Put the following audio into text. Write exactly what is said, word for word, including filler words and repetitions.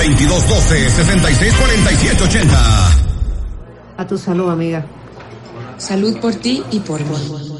veintidós doce, sesenta y seis cuarenta y siete ochenta. A tu salud, amiga. Salud por ti y por mí.